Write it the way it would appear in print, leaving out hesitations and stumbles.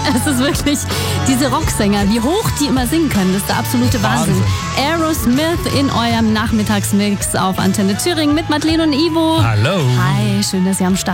Es ist wirklich, diese Rocksänger, wie hoch die immer singen können, das ist der absolute Wahnsinn. Aerosmith in eurem Nachmittagsmix auf Antenne Thüringen mit Madeleine und Ivo. Hallo. Hi, schön, dass ihr am Start